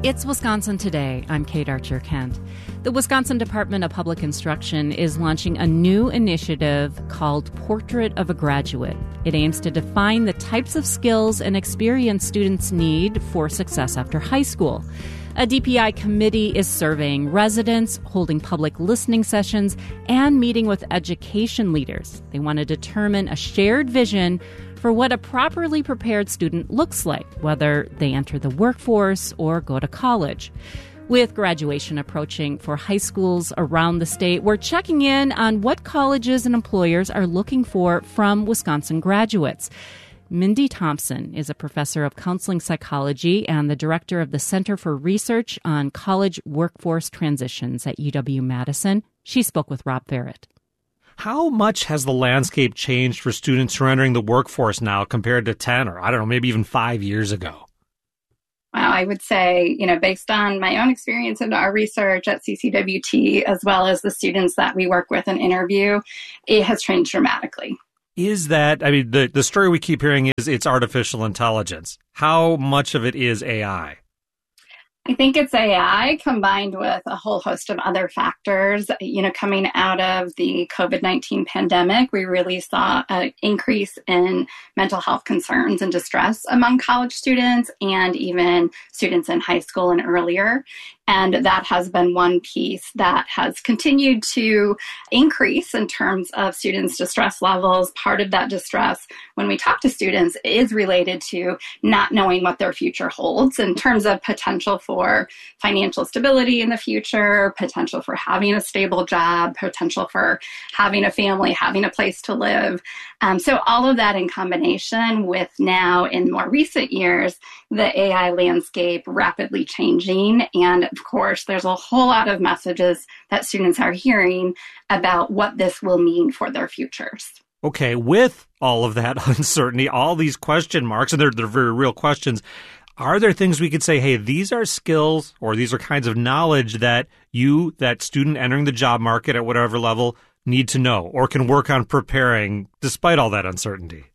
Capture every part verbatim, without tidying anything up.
It's Wisconsin Today. I'm Kate Archer-Kent. The Wisconsin Department of Public Instruction is launching a new initiative called Portrait of a Graduate. It aims to define the types of skills and experience students need for success after high school. A D P I committee is surveying residents, holding public listening sessions, and meeting with education leaders. They want to determine a shared vision for what a properly prepared student looks like, whether they enter the workforce or go to college. With graduation approaching for high schools around the state, we're checking in on what colleges and employers are looking for from Wisconsin graduates. Mindy Thompson is a professor of counseling psychology and the director of the Center for Research on College Workforce Transitions at U W-Madison. She spoke with Rob Barrett. How much has the landscape changed for students who are entering the workforce now compared to ten or, I don't know, maybe even five years ago? Wow, I would say, you know, based on my own experience and our research at C C W T, as well as the students that we work with and interview, it has changed dramatically. Is that, I mean, the, the story we keep hearing is it's artificial intelligence. How much of it is A I? I think it's A I combined with a whole host of other factors. You know, coming out of the COVID nineteen pandemic, we really saw an increase in mental health concerns and distress among college students and even students in high school and earlier. And that has been one piece that has continued to increase in terms of students' distress levels. Part of that distress, when we talk to students, is related to not knowing what their future holds in terms of potential for financial stability in the future, potential for having a stable job, potential for having a family, having a place to live. Um, so all of that in combination with now, in more recent years, the A I landscape rapidly changing. And of course, there's a whole lot of messages that students are hearing about what this will mean for their futures. Okay, with all of that uncertainty, all these question marks, and they're, they're very real questions, are there things we could say, hey, these are skills or these are kinds of knowledge that you, that student entering the job market at whatever level, need to know or can work on preparing despite all that uncertainty?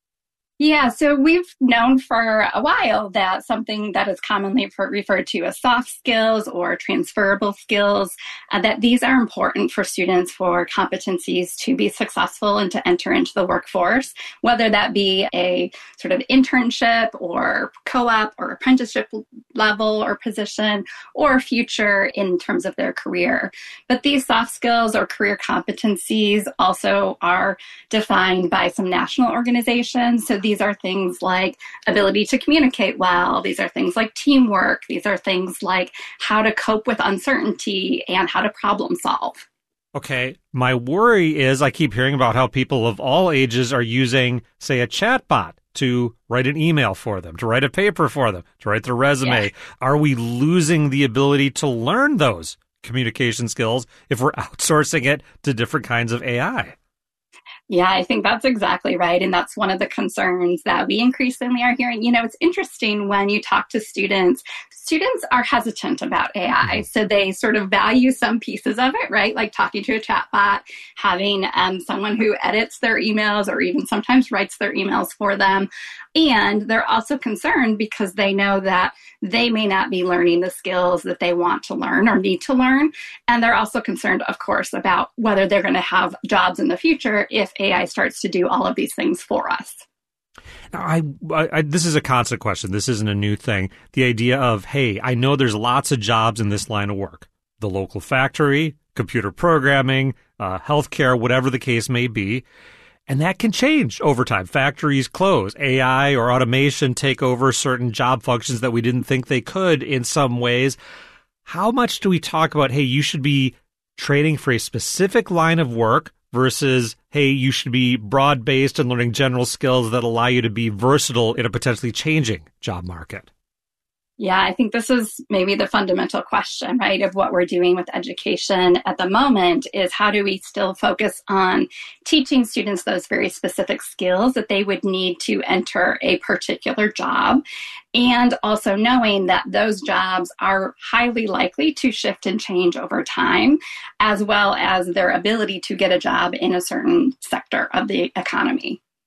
Yeah, so we've known for a while that something that is commonly for, referred to as soft skills or transferable skills, uh, that these are important for students for competencies to be successful and to enter into the workforce, whether that be a sort of internship or co-op or apprenticeship level or position or future in terms of their career. But these soft skills or career competencies also are defined by some national organizations. So these are things like ability to communicate well. These are things like teamwork. These are things like how to cope with uncertainty and how to problem solve. Okay. My worry is I keep hearing about how people of all ages are using, say, a chatbot to write an email for them, to write a paper for them, to write their resume. Yeah. Are we losing the ability to learn those communication skills if we're outsourcing it to different kinds of A I? Yeah, I think that's exactly right. And that's one of the concerns that we increasingly are hearing. You know, it's interesting when you talk to students, students are hesitant about A I. So they sort of value some pieces of it, right? Like talking to a chatbot, having um, someone who edits their emails or even sometimes writes their emails for them. And they're also concerned because they know that they may not be learning the skills that they want to learn or need to learn. And they're also concerned, of course, about whether they're going to have jobs in the future if A I starts to do all of these things for us. Now, I, I, this is a constant question. This isn't a new thing. The idea of, hey, I know there's lots of jobs in this line of work. The local factory, computer programming, uh, healthcare, whatever the case may be. And that can change over time. Factories close. A I or automation take over certain job functions that we didn't think they could in some ways. How much do we talk about, hey, you should be training for a specific line of work versus, hey, you should be broad-based and learning general skills that allow you to be versatile in a potentially changing job market? Yeah, I think this is maybe the fundamental question, right, of what we're doing with education at the moment is how do we still focus on teaching students those very specific skills that they would need to enter a particular job, and also knowing that those jobs are highly likely to shift and change over time, as well as their ability to get a job in a certain sector of the economy.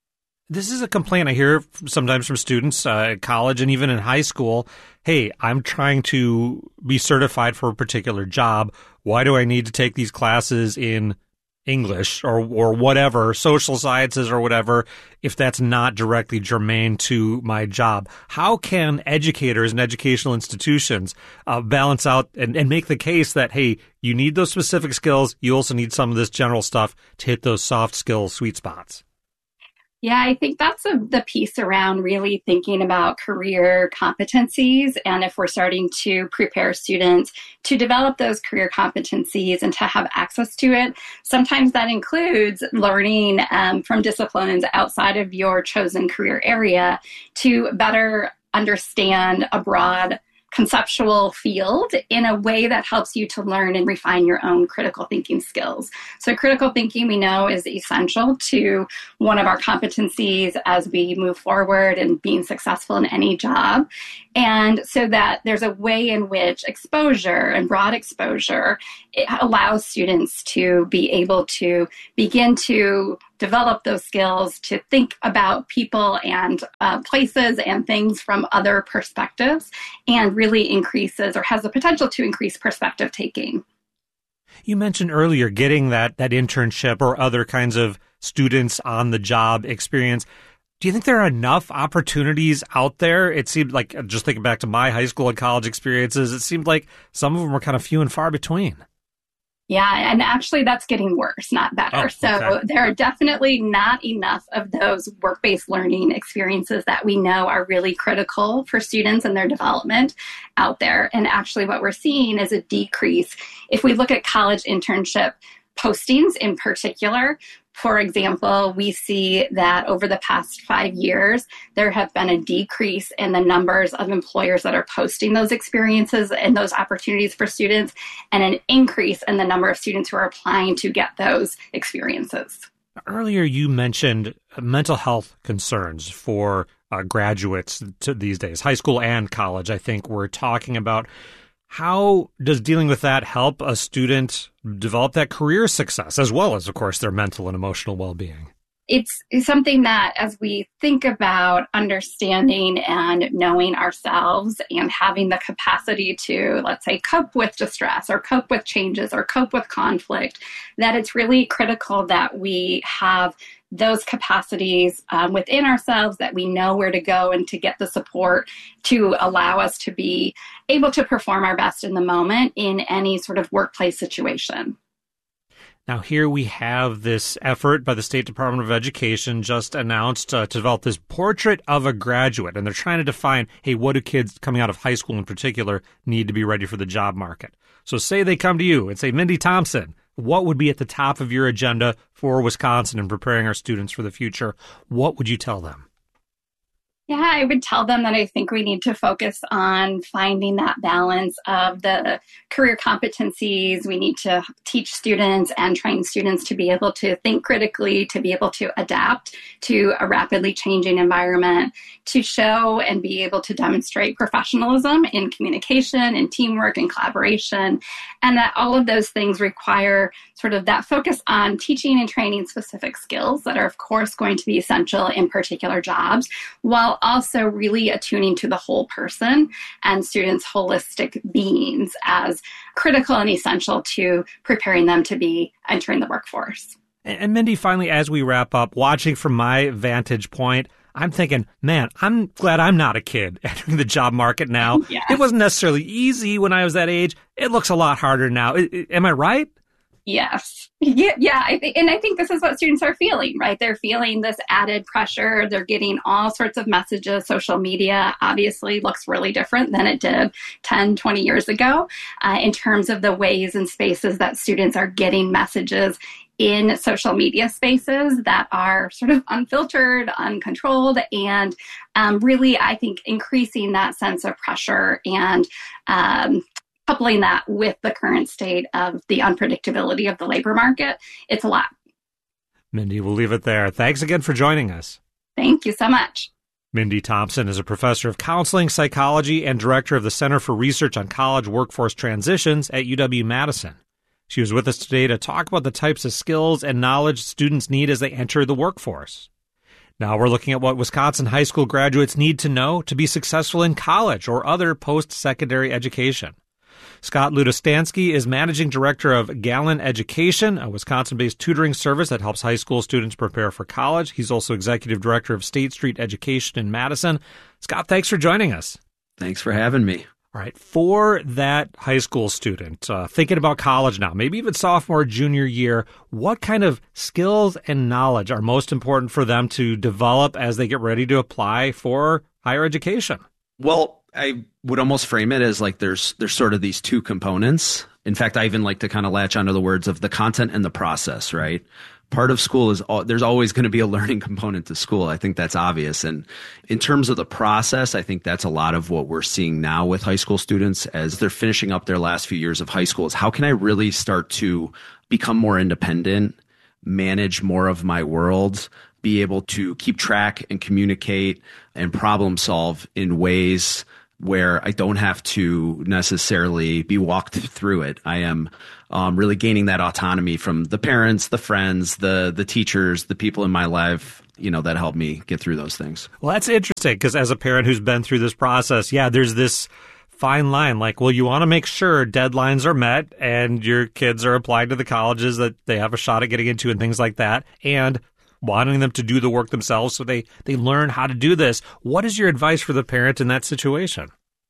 This is a complaint I hear sometimes from students uh, at college and even in high school. Hey, I'm trying to be certified for a particular job. Why do I need to take these classes in English or or whatever, social sciences or whatever, if that's not directly germane to my job? How can educators and educational institutions uh, balance out and, and make the case that, hey, you need those specific skills, you also need some of this general stuff to hit those soft skill sweet spots? Yeah, I think that's a, the piece around really thinking about career competencies. And if we're starting to prepare students to develop those career competencies and to have access to it, sometimes that includes learning um, from disciplines outside of your chosen career area to better understand a broad conceptual field in a way that helps you to learn and refine your own critical thinking skills. So critical thinking, we know, is essential to one of our competencies as we move forward and being successful in any job. And so that there's a way in which exposure and broad exposure, it allows students to be able to begin to develop those skills to think about people and uh, places and things from other perspectives, and really increases or has the potential to increase perspective taking. You mentioned earlier getting that that internship or other kinds of students on the job experience. Do you think there are enough opportunities out there? It seemed like, just thinking back to my high school and college experiences, it seemed like some of them were kind of few and far between. Yeah, and actually that's getting worse, not better. Oh, so okay. There are definitely not enough of those work-based learning experiences that we know are really critical for students and their development out there. And actually what we're seeing is a decrease. If we look at college internship postings in particular, for example, we see that over the past five years, there have been a decrease in the numbers of employers that are posting those experiences and those opportunities for students, and an increase in the number of students who are applying to get those experiences. Earlier, you mentioned mental health concerns for uh, graduates to these days, high school and college. I think we're talking about how does dealing with that help a student develop that career success, as well as, of course, their mental and emotional well-being? It's, it's something that as we think about understanding and knowing ourselves and having the capacity to, let's say, cope with distress or cope with changes or cope with conflict, that it's really critical that we have those capacities um, within ourselves, that we know where to go and to get the support to allow us to be able to perform our best in the moment in any sort of workplace situation. Now, here we have this effort by the State Department of Education just announced uh, to develop this portrait of a graduate. And they're trying to define, hey, what do kids coming out of high school in particular need to be ready for the job market? So say they come to you and say, Mindy Thompson, what would be at the top of your agenda for Wisconsin and preparing our students for the future? What would you tell them? Yeah, I would tell them that I think we need to focus on finding that balance of the career competencies. We need to teach students and train students to be able to think critically, to be able to adapt to a rapidly changing environment, to show and be able to demonstrate professionalism in communication and teamwork and collaboration, and that all of those things require sort of that focus on teaching and training specific skills that are, of course, going to be essential in particular jobs, while also really attuning to the whole person and students' holistic beings as critical and essential to preparing them to be entering the workforce. And Mindy, finally, as we wrap up, watching from my vantage point, I'm thinking, man, I'm glad I'm not a kid entering the job market now. Yes. It wasn't necessarily easy when I was that age. It looks a lot harder now. I, I, am I right? Yes. Yeah, yeah. I think, and I think this is what students are feeling, right? They're feeling this added pressure. They're getting all sorts of messages. Social media obviously looks really different than it did ten, twenty years ago uh, in terms of the ways and spaces that students are getting messages in social media spaces that are sort of unfiltered, uncontrolled, and um, really, I think, increasing that sense of pressure and um, coupling that with the current state of the unpredictability of the labor market. It's a lot. Mindy, we'll leave it there. Thanks again for joining us. Thank you so much. Mindy Thompson is a professor of counseling, psychology, and director of the Center for Research on College Workforce Transitions at U W-Madison. She was with us today to talk about the types of skills and knowledge students need as they enter the workforce. Now we're looking at what Wisconsin high school graduates need to know to be successful in college or other post-secondary education. Scott Ludostansky is Managing Director of Gallon Education, a Wisconsin-based tutoring service that helps high school students prepare for college. He's also Executive Director of State Street Education in Madison. Scott, thanks for joining us. Thanks for having me. All right. For that high school student uh, thinking about college now, maybe even sophomore, junior year, what kind of skills and knowledge are most important for them to develop as they get ready to apply for higher education? Well, I would almost frame it as like there's there's sort of these two components. In fact, I even like to kind of latch onto the words of the content and the process, right? Part of school is, there's always going to be a learning component to school. I think that's obvious. And in terms of the process, I think that's a lot of what we're seeing now with high school students as they're finishing up their last few years of high school is how can I really start to become more independent, manage more of my world, be able to keep track and communicate and problem solve in ways where I don't have to necessarily be walked through it. I am um, really gaining that autonomy from the parents, the friends, the the teachers, the people in my life, you know, that help me get through those things. Well, that's interesting because as a parent who's been through this process, yeah, there's this fine line. Like, well, you want to make sure deadlines are met and your kids are applying to the colleges that they have a shot at getting into and things like that. And wanting them to do the work themselves so they, they learn how to do this. What is your advice for the parent in that situation?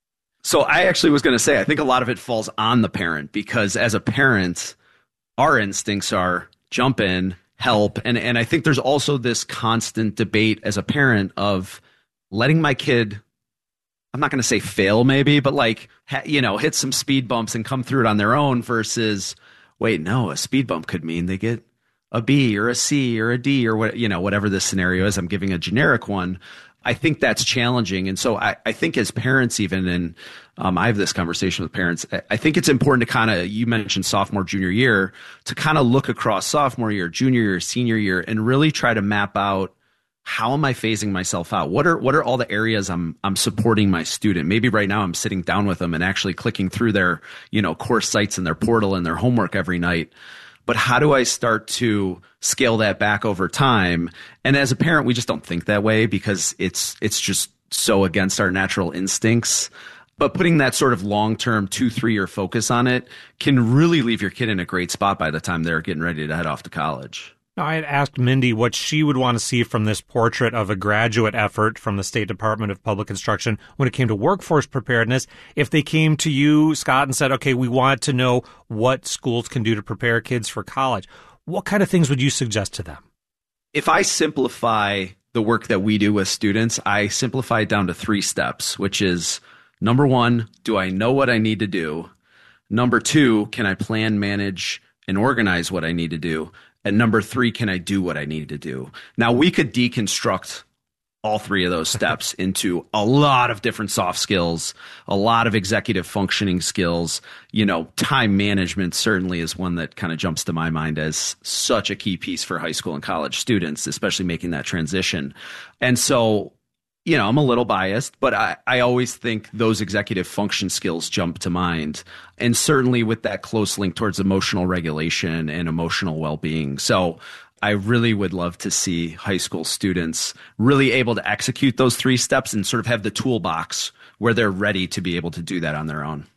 So I actually was going to say, I think a lot of it falls on the parent because as a parent, our instincts are jump in, help. And, and I think there's also this constant debate as a parent of letting my kid, I'm not going to say fail maybe, but like, ha, you know, hit some speed bumps and come through it on their own versus, wait, no, a speed bump could mean they get a B or a C or a D or what, you know, whatever this scenario is. I'm giving a generic one. I think that's challenging. And so I, I think as parents even, and um, I have this conversation with parents, I, I think it's important to kind of, you mentioned sophomore, junior year, to kind of look across sophomore year, junior year, senior year, and really try to map out how am I phasing myself out? What are what are all the areas I'm I'm supporting my student? Maybe right now I'm sitting down with them and actually clicking through their, you know, course sites and their portal and their homework every night. But how do I start to scale that back over time? And as a parent, we just don't think that way because it's it's just so against our natural instincts. But putting that sort of long-term two, three-year focus on it can really leave your kid in a great spot by the time they're getting ready to head off to college. Now, I had asked Mindy what she would want to see from this portrait of a graduate effort from the State Department of Public Instruction when it came to workforce preparedness. If they came to you, Scott, and said, okay, we want to know what schools can do to prepare kids for college, what kind of things would you suggest to them? If I simplify the work that we do with students, I simplify it down to three steps, which is number one, do I know what I need to do? Number two, can I plan, manage, and organize what I need to do? And number three, can I do what I need to do? Now, we could deconstruct all three of those steps into a lot of different soft skills, a lot of executive functioning skills. You know, time management certainly is one that kind of jumps to my mind as such a key piece for high school and college students, especially making that transition. And so, you know, I'm a little biased, but I, I always think those executive function skills jump to mind. And certainly with that close link towards emotional regulation and emotional well-being. So I really would love to see high school students really able to execute those three steps and sort of have the toolbox where they're ready to be able to do that on their own.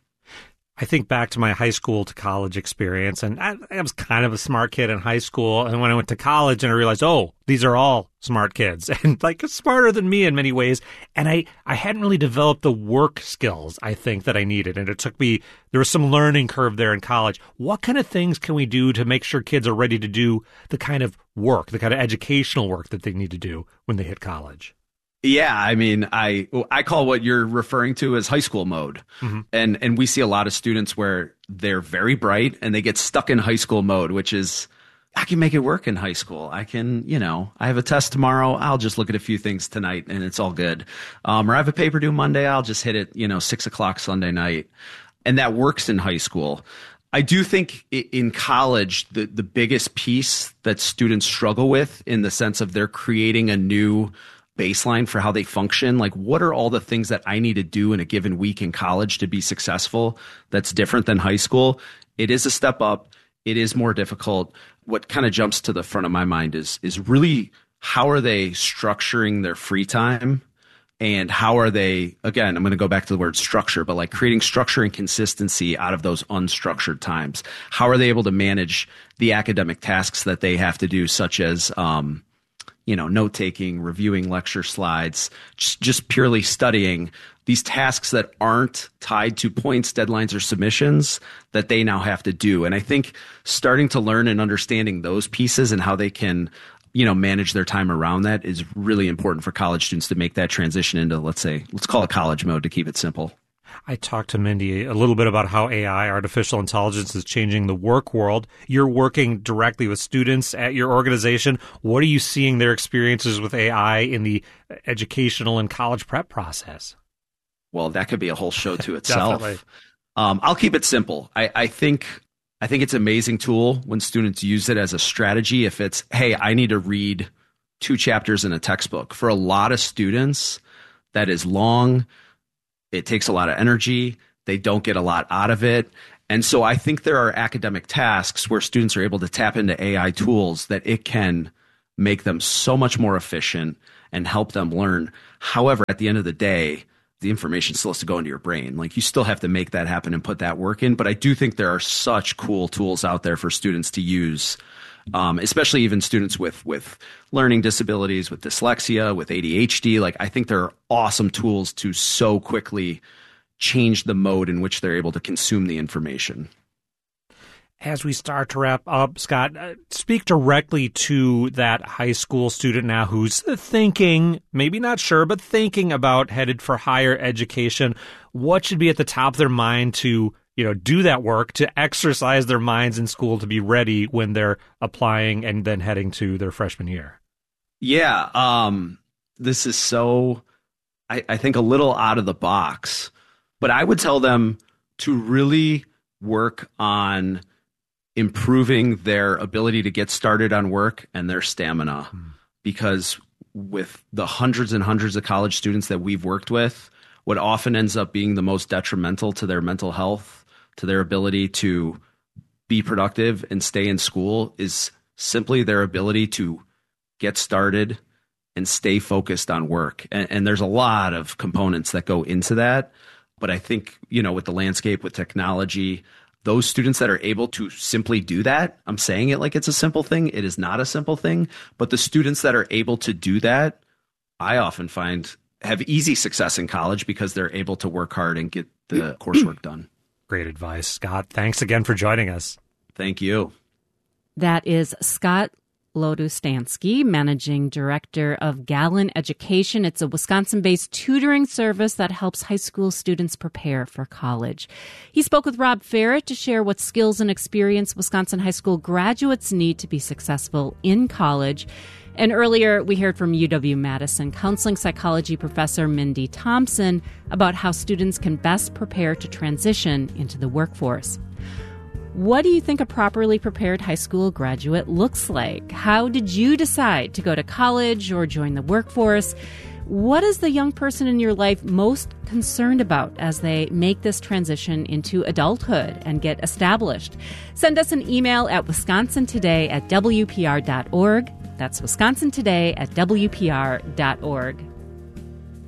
I think back to my high school to college experience, and I, I was kind of a smart kid in high school. And when I went to college and I realized, oh, these are all smart kids and like smarter than me in many ways. And I, I hadn't really developed the work skills, I think, that I needed. And it took me, there was some learning curve there in college. What kind of things can we do to make sure kids are ready to do the kind of work, the kind of educational work that they need to do when they hit college? Yeah, I mean, I I call what you're referring to as high school mode. Mm-hmm. And and we see a lot of students where they're very bright and they get stuck in high school mode, which is, I can make it work in high school. I can, you know, I have a test tomorrow. I'll just look at a few things tonight and it's all good. Um, or I have a paper due Monday. I'll just hit it, you know, six o'clock Sunday night. And that works in high school. I do think in college, the, the biggest piece that students struggle with in the sense of they're creating a new baseline for how they function. Like, what are all the things that I need to do in a given week in college to be successful that's different than high school? It is a step up. It is more difficult. What kind of jumps to the front of my mind is, is really how are they structuring their free time? And how are they, again, I'm going to go back to the word structure, but like creating structure and consistency out of those unstructured times. How are they able to manage the academic tasks that they have to do, such as, um, you know, note taking, reviewing lecture slides, just, just purely studying these tasks that aren't tied to points, deadlines, or submissions that they now have to do. And I think starting to learn and understanding those pieces and how they can, you know, manage their time around that is really important for college students to make that transition into, let's say, let's call it college mode to keep it simple. I talked to Mindy a little bit about how A I, artificial intelligence, is changing the work world. You're working directly with students at your organization. What are you seeing their experiences with A I in the educational and college prep process? Well, that could be a whole show to itself. Definitely. Um, I'll keep it simple. I, I think I think it's an amazing tool when students use it as a strategy. If it's, hey, I need to read two chapters in a textbook. For a lot of students, that is long. It takes a lot of energy. They don't get a lot out of it. And so I think there are academic tasks where students are able to tap into A I tools that it can make them so much more efficient and help them learn. However, at the end of the day, the information still has to go into your brain. Like, you still have to make that happen and put that work in. But I do think there are such cool tools out there for students to use, um, especially even students with, with learning disabilities, with dyslexia, with A D H D. Like, I think there are awesome tools to so quickly change the mode in which they're able to consume the information. As we start to wrap up, Scott, uh, speak directly to that high school student now who's thinking, maybe not sure, but thinking about headed for higher education. What should be at the top of their mind to, you know, do that work, to exercise their minds in school to be ready when they're applying and then heading to their freshman year? Yeah, um, this is so, I, I think, a little out of the box, but I would tell them to really work on improving their ability to get started on work and their stamina. Hmm. Because with the hundreds and hundreds of college students that we've worked with, what often ends up being the most detrimental to their mental health, to their ability to be productive and stay in school, is simply their ability to get started and stay focused on work. And, and there's a lot of components that go into that. But I think, you know, with the landscape, with technology, those students that are able to simply do that, I'm saying it like it's a simple thing. It is not a simple thing. But the students that are able to do that, I often find have easy success in college because they're able to work hard and get the coursework done. Great advice, Scott. Thanks again for joining us. Thank you. That is Scott Lodustansky, Managing Director of Gallon Education. It's a Wisconsin-based tutoring service that helps high school students prepare for college. He spoke with Rob Ferret to share what skills and experience Wisconsin high school graduates need to be successful in college. And earlier, we heard from U W-Madison counseling psychology professor Mindy Thompson about how students can best prepare to transition into the workforce. What do you think a properly prepared high school graduate looks like? How did you decide to go to college or join the workforce? What is the young person in your life most concerned about as they make this transition into adulthood and get established? Send us an email at wisconsin today at w p r dot org. That's wisconsin today at w p r dot org.